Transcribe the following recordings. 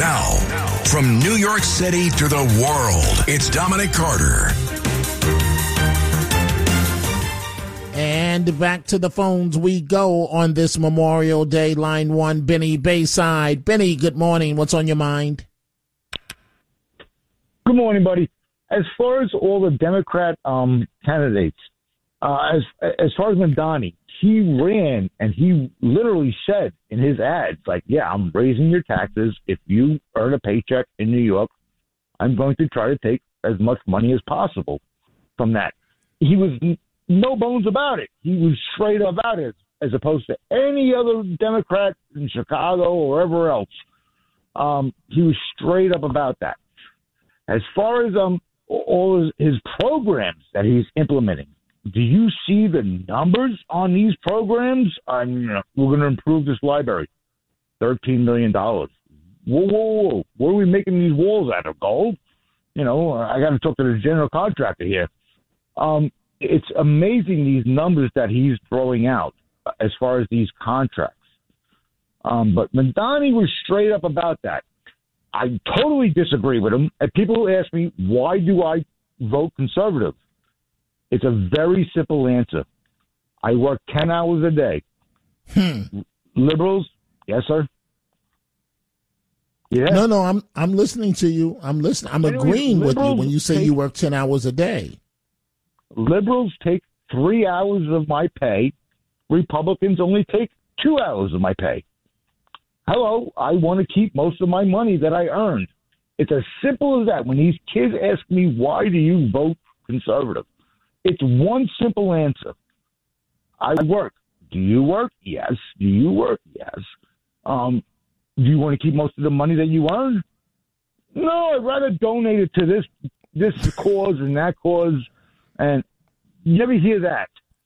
Now, from New York City to the world, it's Dominic Carter. And back to the phones we go on this Memorial Day. Line 1, Benny Bayside. Benny, good morning. What's on your mind? Good morning, buddy. As far as all the Democrat candidates, as far as Mamdani, he ran and he literally said in his ads, like, yeah, I'm raising your taxes. If you earn a paycheck in New York, I'm going to try to take as much money as possible from that. He was no bones about it. He was straight up about it, as opposed to any other Democrat in Chicago or wherever else. He was straight up about that. As far as all his programs that he's implementing, do you see the numbers on these programs? We're going to improve this library. $13 million. Whoa. What are we making these walls out of? Gold? I got to talk to the general contractor here. It's amazing these numbers that he's throwing out as far as these contracts. But Mamdani was straight up about that. I totally disagree with him. And people ask me, why do I vote conservative? It's a very simple answer. I work 10 hours a day. Liberals, yes, sir. Yeah. No, I'm listening to you. I'm listening. I'm agreeing with you when you say you work 10 hours a day. Liberals take 3 hours of my pay. Republicans only take 2 hours of my pay. Hello, I want to keep most of my money that I earned. It's as simple as that. When these kids ask me, why do you vote conservative? It's one simple answer. I work. Do you work? Yes. Do you work? Yes. Do you want to keep most of the money that you earn? No, I'd rather donate it to this cause and that cause. And you never hear that.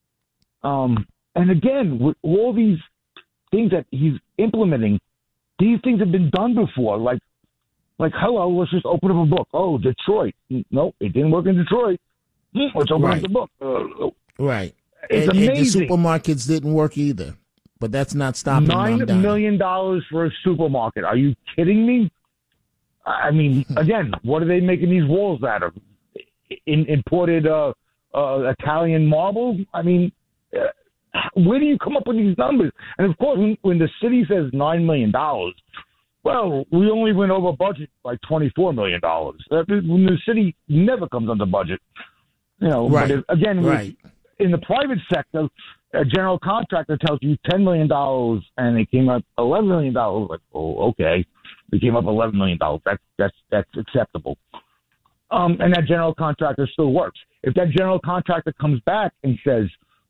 And again, with all these things that he's implementing, these things have been done before. Like, hello, let's just open up a book. Oh, Detroit. No, it didn't work in Detroit. Let's open up the book. Right. It's and the amazing. supermarkets didn't work either. But that's not stopping $9 million for a supermarket. Are you kidding me? I mean, again, what are they making these walls out of? Imported Italian marble? I mean, where do you come up with these numbers? And, of course, when the city says $9 million, well, we only went over budget by $24 million. When the city never comes under budget. Right. But again, right. In the private sector, a general contractor tells you $10 million, and it came up $11 million. Like, oh, okay. It came up $11 million. That's acceptable. And that general contractor still works. If that general contractor comes back and says,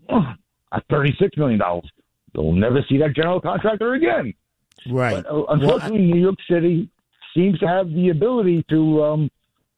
$36 million, you'll never see that general contractor again. Right. But, unfortunately, New York City seems to have the ability to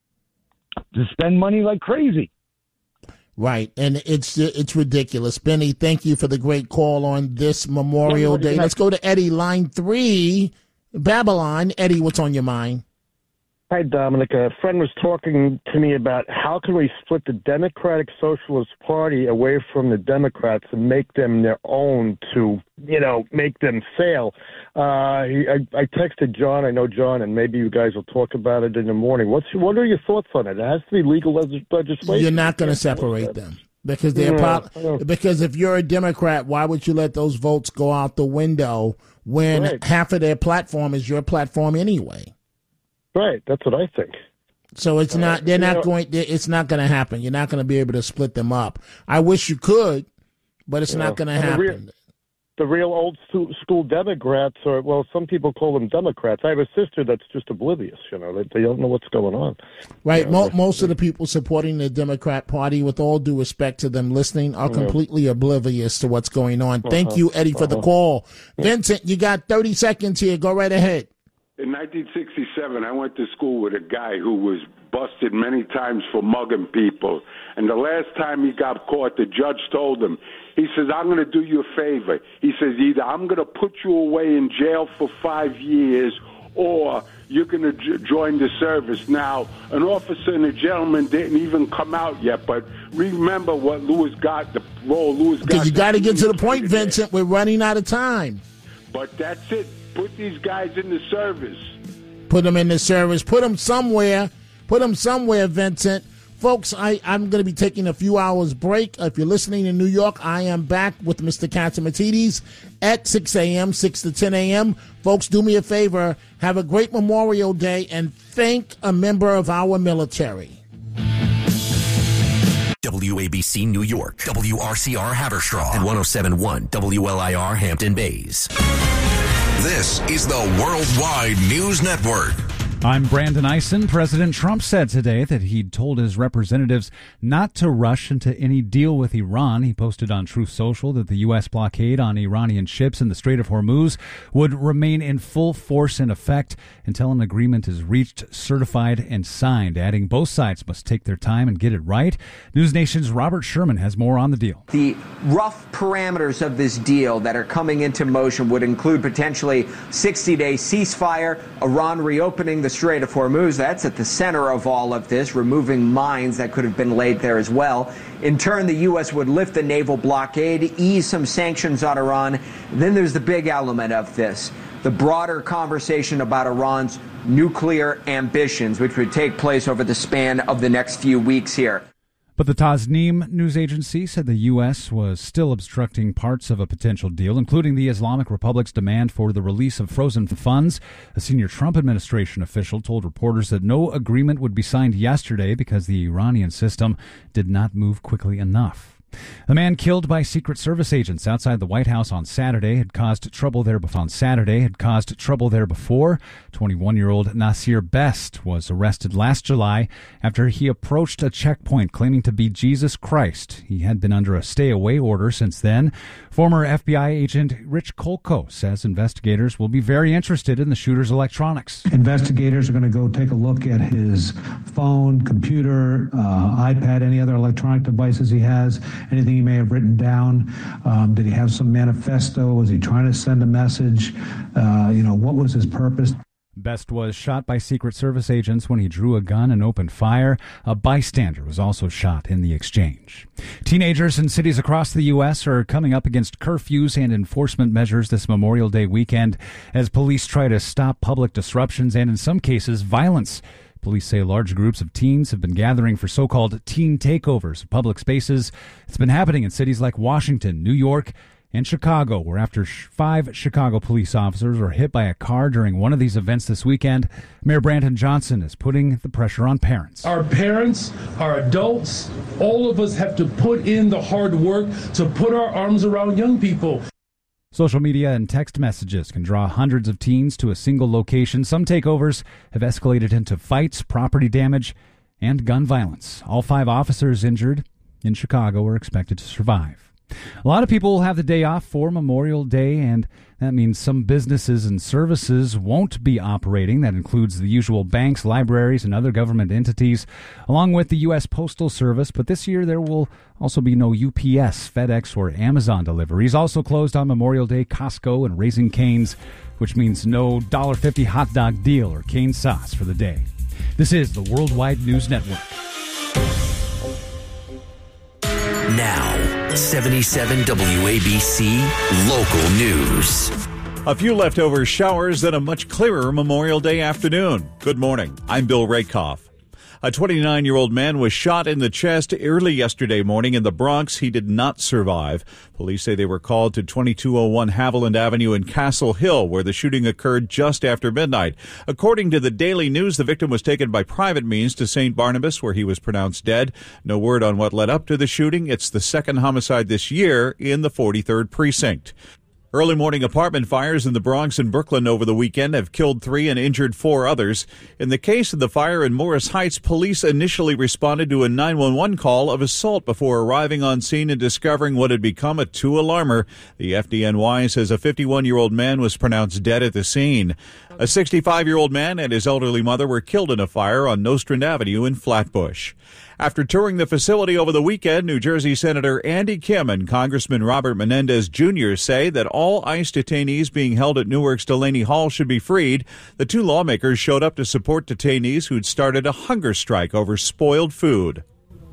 spend money like crazy. Right, and it's ridiculous. Benny, thank you for the great call on this Memorial Day. Let's go to Eddie, line 3, Babylon. Eddie, what's on your mind? Hi, Dominic. A friend was talking to me about how can we split the Democratic Socialist Party away from the Democrats and make them their own to, make them fail. I texted John. I know John, and maybe you guys will talk about it in the morning. What are your thoughts on it? It has to be legal legislation. You're not going to separate them because because if you're a Democrat, why would you let those votes go out the window when half of their platform is your platform anyway? Right, that's what I think. So it's not. They're not going. It's not going to happen. You're not going to be able to split them up. I wish you could, but it's not going to happen. The real old school Democrats, or some people call them Democrats. I have a sister that's just oblivious. They don't know what's going on. Right. Most of the people supporting the Democrat Party, with all due respect to them listening, are completely oblivious to what's going on. Thank you, Eddie, for the call. Vincent, you got 30 seconds here. Go right ahead. In 1967, I went to school with a guy who was busted many times for mugging people. And the last time he got caught, the judge told him, he says, I'm going to do you a favor. He says, either I'm going to put you away in jail for 5 years or you're going to join the service. Now, an officer and a gentleman didn't even come out yet, but remember what Lewis got, the role Lewis got. You got to get to the point, Vincent. We're running out of time. But that's it. Put these guys in the service. Put them in the service. Put them somewhere. Put them somewhere, Vincent. Folks, I'm going to be taking a few hours break. If you're listening in New York, I am back with Mr. Catsimatidis at 6 a.m., 6 to 10 a.m. Folks, do me a favor. Have a great Memorial Day and thank a member of our military. WABC New York, WRCR Haverstraw, and 107.1 WLIR Hampton Bays. This is the Worldwide News Network. I'm Brandon Eisen. President Trump said today that he'd told his representatives not to rush into any deal with Iran. He posted on Truth Social that the U.S. blockade on Iranian ships in the Strait of Hormuz would remain in full force and effect until an agreement is reached, certified, and signed, adding both sides must take their time and get it right. News Nation's Robert Sherman has more on the deal. The rough parameters of this deal that are coming into motion would include potentially 60-day ceasefire, Iran reopening the Strait of Hormuz. That's at the center of all of this, removing mines that could have been laid there as well. In turn, the U.S. would lift the naval blockade, ease some sanctions on Iran. Then there's the big element of this, the broader conversation about Iran's nuclear ambitions, which would take place over the span of the next few weeks here. But the Tasnim news agency said the U.S. was still obstructing parts of a potential deal, including the Islamic Republic's demand for the release of frozen funds. A senior Trump administration official told reporters that no agreement would be signed yesterday because the Iranian system did not move quickly enough. The man killed by Secret Service agents outside the White House on Saturday had caused trouble there before. 21-year-old Nasir Best was arrested last July after he approached a checkpoint claiming to be Jesus Christ. He had been under a stay-away order since then. Former FBI agent Rich Kolko says investigators will be very interested in the shooter's electronics. Investigators are going to go take a look at his phone, computer, iPad, any other electronic devices he has. Anything he may have written down. Did he have some manifesto? Was he trying to send a message? What was his purpose? Best was shot by Secret Service agents when he drew a gun and opened fire. A bystander was also shot in the exchange. Teenagers in cities across the U.S. are coming up against curfews and enforcement measures this Memorial Day weekend as police try to stop public disruptions and, in some cases, violence. Police say large groups of teens have been gathering for so-called teen takeovers of public spaces. It's been happening in cities like Washington, New York, and Chicago, where after 5 Chicago police officers were hit by a car during one of these events this weekend, Mayor Brandon Johnson is putting the pressure on parents. Our parents, our adults, all of us have to put in the hard work to put our arms around young people. Social media and text messages can draw hundreds of teens to a single location. Some takeovers have escalated into fights, property damage, and gun violence. All 5 officers injured in Chicago are expected to survive. A lot of people will have the day off for Memorial Day, and that means some businesses and services won't be operating. That includes the usual banks, libraries, and other government entities, along with the U.S. Postal Service. But this year there will also be no UPS, FedEx, or Amazon deliveries. Also closed on Memorial Day, Costco and Raising Cane's, which means no $1.50 hot dog deal or cane sauce for the day. This is the Worldwide News Network. Now, 77 WABC Local News. A few leftover showers and a much clearer Memorial Day afternoon. Good morning. I'm Bill Rakoff. A 29-year-old man was shot in the chest early yesterday morning in the Bronx. He did not survive. Police say they were called to 2201 Haviland Avenue in Castle Hill, where the shooting occurred just after midnight. According to the Daily News, the victim was taken by private means to St. Barnabas, where he was pronounced dead. No word on what led up to the shooting. It's the second homicide this year in the 43rd precinct. Early morning apartment fires in the Bronx and Brooklyn over the weekend have killed 3 and injured 4 others. In the case of the fire in Morris Heights, police initially responded to a 911 call of assault before arriving on scene and discovering what had become a 2-alarmer. The FDNY says a 51-year-old man was pronounced dead at the scene. A 65-year-old man and his elderly mother were killed in a fire on Nostrand Avenue in Flatbush. After touring the facility over the weekend, New Jersey Senator Andy Kim and Congressman Robert Menendez Jr. say that all ICE detainees being held at Newark's Delaney Hall should be freed. The 2 lawmakers showed up to support detainees who'd started a hunger strike over spoiled food.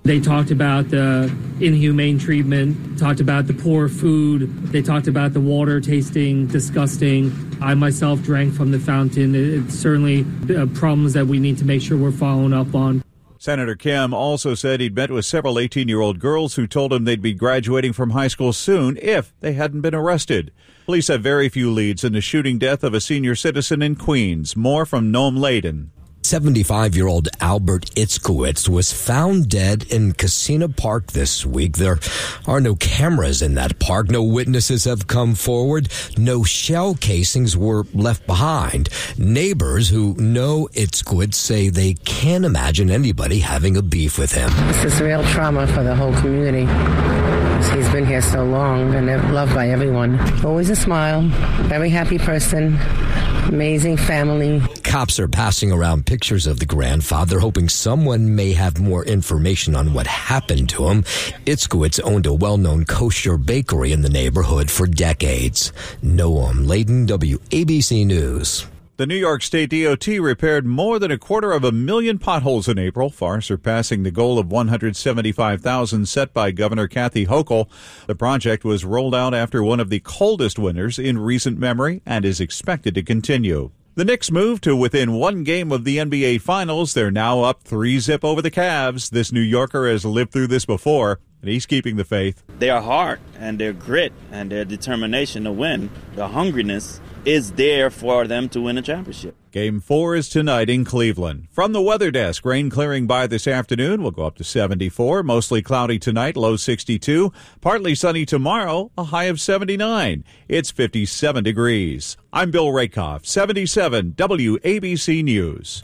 They talked about the inhumane treatment, talked about the poor food, they talked about the water tasting disgusting. I myself drank from the fountain. It's certainly problems that we need to make sure we're following up on. Senator Kim also said he'd met with several 18-year-old girls who told him they'd be graduating from high school soon if they hadn't been arrested. Police have very few leads in the shooting death of a senior citizen in Queens. More from Noam Layden. 75-year-old Albert Itzkowitz was found dead in Casino Park this week. There are no cameras in that park. No witnesses have come forward. No shell casings were left behind. Neighbors who know Itzkowitz say they can't imagine anybody having a beef with him. This is real trauma for the whole community. He's been here so long and loved by everyone. Always a smile, very happy person, amazing family. Cops are passing around pictures of the grandfather, hoping someone may have more information on what happened to him. Itzkowitz owned a well-known kosher bakery in the neighborhood for decades. Noam Layden, WABC News. The New York State DOT repaired more than 250,000 potholes in April, far surpassing the goal of 175,000 set by Governor Kathy Hochul. The project was rolled out after one of the coldest winters in recent memory and is expected to continue. The Knicks moved to within one game of the NBA Finals. They're now up 3-0 over the Cavs. This New Yorker has lived through this before, and he's keeping the faith. Their heart and their grit and their determination to win, the hungriness, is there for them to win a championship. Game 4 is tonight in Cleveland. From the weather desk, rain clearing by this afternoon. We'll go up to 74. Mostly cloudy tonight, low 62. Partly sunny tomorrow, a high of 79. It's 57 degrees. I'm Bill Rakoff, 77 WABC News.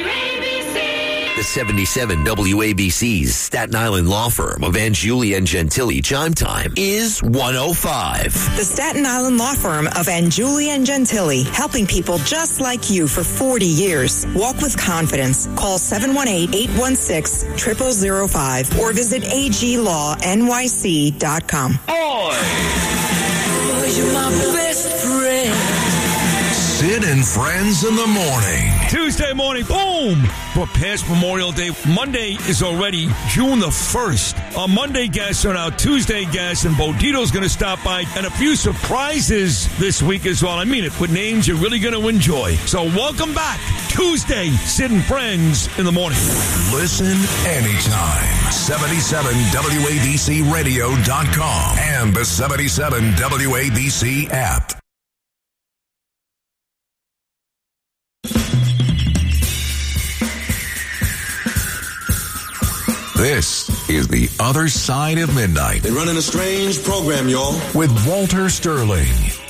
The 77 WABC's Staten Island law firm of Angiuli and Gentili chime time is 105. The Staten Island law firm of Angiuli and Gentili, helping people just like you for 40 years. Walk with confidence. Call 718-816-0005 or visit aglawnyc.com. Oh, you're my best friend. Sid and Friends in the morning. Tuesday morning, boom! We're past Memorial Day. Monday is already June the 1st. On Monday, guests are out. Tuesday, guests, and Bodito's going to stop by. And a few surprises this week as well. I mean it, with names you're really going to enjoy. So welcome back. Tuesday, Sid and Friends in the morning. Listen anytime. 77WABCRadio.com and the 77 WABC app. This is The Other Side of Midnight. They're running a strange program, y'all. With Walter Sterling.